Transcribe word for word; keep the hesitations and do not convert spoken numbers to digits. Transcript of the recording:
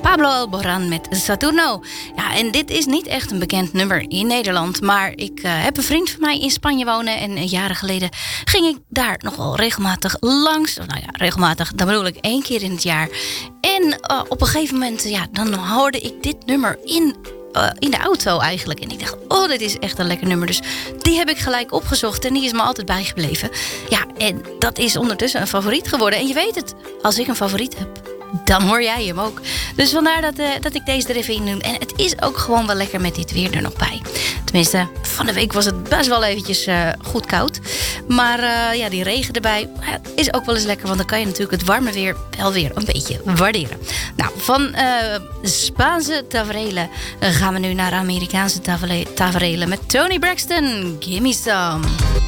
Pablo Alborán met Saturno. Ja, en dit is niet echt een bekend nummer in Nederland. Maar ik uh, heb een vriend van mij in Spanje wonen. En uh, jaren geleden ging ik daar nog wel regelmatig langs. Nou ja, regelmatig, dan bedoel ik één keer in het jaar. En uh, op een gegeven moment, ja, dan hoorde ik dit nummer in... Uh, in de auto eigenlijk. En ik dacht, oh, dit is echt een lekker nummer. Dus die heb ik gelijk opgezocht en die is me altijd bijgebleven. Ja, en dat is ondertussen een favoriet geworden. En je weet het, als ik een favoriet heb, dan hoor jij hem ook. Dus vandaar dat, uh, dat ik deze er even in doe. En het is ook gewoon wel lekker met dit weer er nog bij. Tenminste, van de week was het best wel eventjes uh, goed koud. Maar uh, ja, die regen erbij uh, is ook wel eens lekker. Want dan kan je natuurlijk het warme weer wel weer een beetje waarderen. Nou, van uh, Spaanse taferelen uh, gaan we nu naar Amerikaanse taferelen met Toni Braxton. Gimme some.